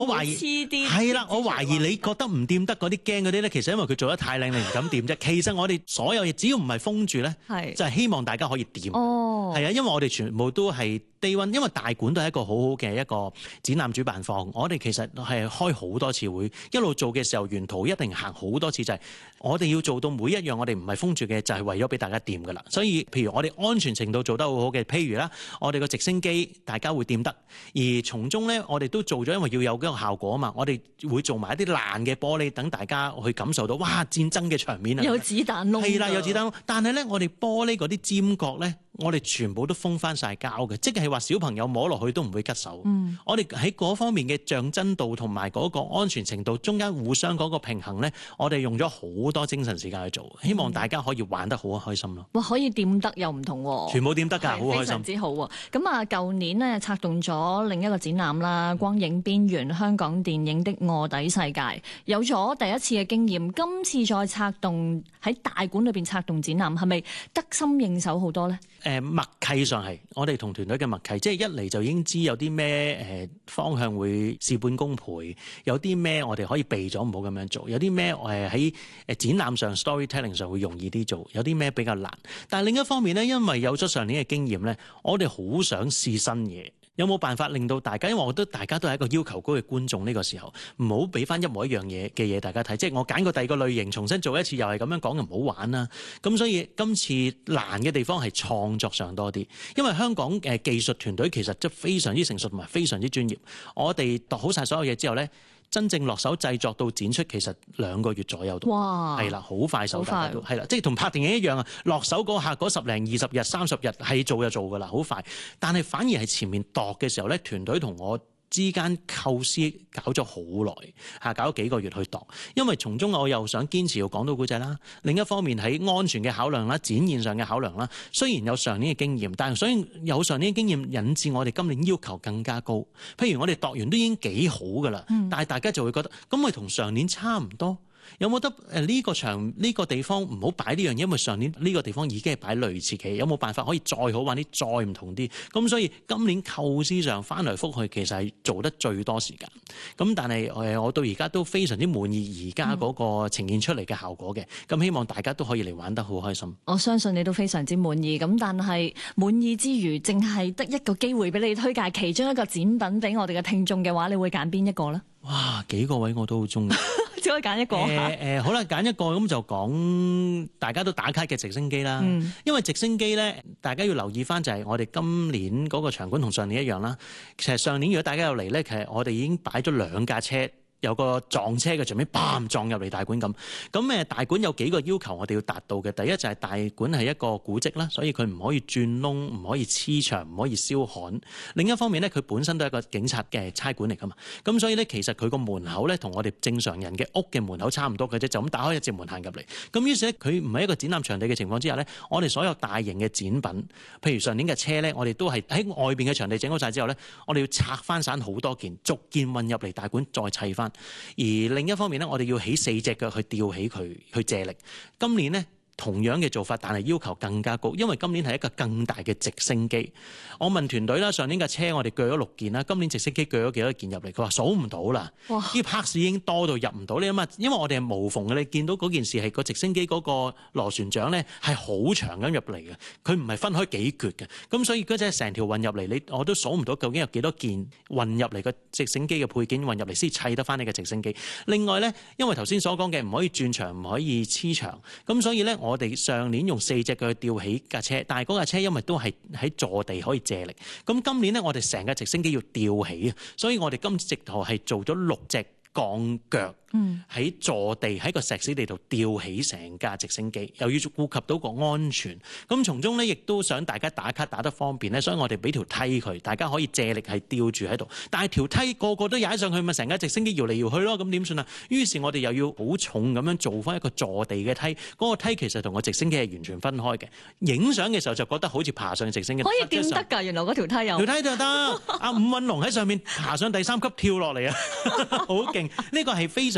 我懷疑黐啲係啦，我懷疑你覺得唔掂得嗰啲驚嗰啲咧，其實因為佢做得太靚，你唔敢掂啫。其實我哋所有嘢只要唔係封住咧，就係希望大家可以掂。係啊，因為我哋全部都係低溫，因為大館都係一個好好嘅一個展覽主辦方。我哋其實係開好多次會，一路做嘅時候，沿途一定行好多次，就係我哋要做到每一樣我哋唔係封住嘅，就係為咗俾大家掂噶啦。所以譬如我哋安全程度做得好好嘅，譬如啦，我哋個直升機大家會掂得，而從中咧我哋都做咗，因為要有嗰個效果啊嘛。我哋會做埋一啲爛嘅玻璃，等大家去感受到哇戰爭嘅場面啊！ 有子彈窿， 係啦，有子彈窿。但係咧，我哋玻璃嗰啲尖角咧，我哋全部都封翻晒膠嘅，即係話小朋友摸落去都唔會拮手。我哋喺嗰方面嘅象真度同埋嗰個安全程度中間互相嗰個平衡咧，我哋用咗好多精神時間去做，希望大家可以玩得好開心咯。 哇，可以掂得又唔同喎， 全部掂得㗎，好開心， 非常之好喎。咁啊，舊年呢，策動咗另一個展覽啦，《光影邊緣：香港電影的臥底世界》，有咗第一次嘅經驗，今次再策動喺大館裏邊策動展覽，係咪得心應手好多呢？ 默契上係我哋同團隊嘅默契，即係一嚟就已經知有啲咩方向會事半功倍，有啲咩我哋可以避咗唔好咁樣做，有啲咩喺展覽上 storytelling 上會容易啲做，有啲咩比較難。但係另一方面呢，因為有咗上年嘅經驗呢，我哋好想試新嘢。有冇辦法令到大家？因為我覺得大家都係一個要求高嘅觀眾，呢個時候唔好俾翻一模一樣嘢嘅嘢大家睇，即係我揀個第二個類型重新做一次，又係咁樣講就唔好玩啦。咁所以今次難嘅地方係創作上多啲，因為香港技術團隊其實即係非常之成熟同埋非常之專業。我哋度好晒所有嘢之後呢，真正落手製作到展出，其實2個月左右到。哇！係啦，好快手，大家都係啦，即係同拍電影一樣啊！落手嗰下嗰10零20日、30日係做就做㗎啦，好快。但係反而係前面度嘅時候咧，團隊同我之間構思搞咗好耐嚇，搞咗幾個月去度，因為從中我又想堅持要講到古仔啦。另一方面喺安全嘅考量啦、展現上嘅考量啦，雖然有上年嘅經驗，但係所以有上年嘅經驗引致我哋今年要求更加高。譬如我哋度完都已經幾好㗎啦，但係大家就會覺得咁咪同上年差唔多。有冇得呢個場呢個地方唔好擺呢樣嘢？因為上年呢個地方已經係擺類似嘅，有冇辦法可以再好玩啲、再唔同啲？咁所以今年構思上翻來覆去，其實係做得最多時間。咁但係我到而家都非常之滿意而家嗰個呈現出嚟嘅效果嘅。咁希望大家都可以嚟玩得好開心。 我相信你都非常之滿意。咁但係滿意之餘，淨係得一個機會俾你推介其中一個展品俾我哋嘅聽眾嘅話，你會揀邊一個呢？ 哇，幾個位我都好中意。 只可以揀一個。 好啦，揀一個咁就講大家都打卡嘅直升機啦。因為直升機咧，大家要留意翻就係我哋今年嗰個場館同上年一樣啦。其實上年如果大家有嚟咧，其實我哋已經擺咗2架車。有個撞車嘅場面，bam撞入嚟大館咁。咁大館有幾個要求我哋要達到嘅。第一就係大館係一個古蹟啦，所以佢唔可以轉窿，唔可以黐牆，唔可以燒焊。另一方面咧，佢本身都係一個警察嘅差館嚟噶嘛。咁所以咧，其實佢個門口咧同我哋正常人嘅屋嘅門口差唔多嘅啫，就咁打開一隻門行入嚟。咁於是咧，佢唔係一個展覽場地嘅情況之下咧，我哋所有大型嘅展品，譬如上年嘅車咧，我哋都係喺外邊嘅場地整好晒之後咧，我哋要拆翻散好多件，逐件運入嚟大館再砌翻。而另一方面咧，我哋要起4隻腳去吊起佢，去借力。今年呢，同樣嘅做法，但係要求更加高，因為今年係一個更大嘅直升機。我問團隊啦，上年嘅車我哋鋸咗6件啦，今年直升機鋸咗幾多件入嚟？佢話數唔到啦，啲拍士已經多到入唔到。你諗下，因為我哋係無縫嘅，你見到嗰件事係個直升機嗰個螺旋槳咧係好長咁入嚟嘅，佢唔係分開幾橛嘅，咁所以嗰隻成條運入嚟，我都數唔到究竟有幾多件運入嚟個直升機嘅配件運入嚟先砌得翻呢個直升機。另外咧，因為頭先所講嘅唔可以轉牆，唔可以黐牆，咁所以咧我哋上年用4隻腳去吊起架車，但係嗰架車因為都係喺坐地可以借力，咁今年呢，我哋成架直升機要吊起啊，所以我哋今次直頭係做咗6隻鋼腳。喺坐地喺個石屎地度吊起成架直升機，又要顧及到個安全。咁從中咧，亦都想大家打卡打得方便咧，所以我哋俾條梯佢，大家可以借力係吊住喺度。但係條梯個個都踩上去，咪成架直升機搖嚟搖去咯。咁點算啊？於是我哋又要好重咁樣做翻一個坐地嘅梯。嗰個梯其實同個直升機係完全分開嘅。影相嘅時候就覺得好似爬上直升機， 可以掂得㗎。原來嗰條梯有條梯就得。阿伍允龍喺上面爬上第3級跳落嚟啊，好勁！呢個係非常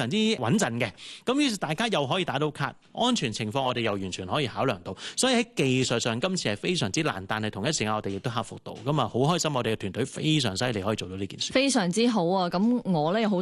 常之穩陣嘅。咁於是大家又可以打到卡，安全情況我哋又完全可以考量到。所以喺技術上今次係非常之難，但係同一時間我哋亦都克服到。咁啊，好開心我哋嘅團隊非常犀利，可以做到呢件事。 非常之好啊！咁我咧好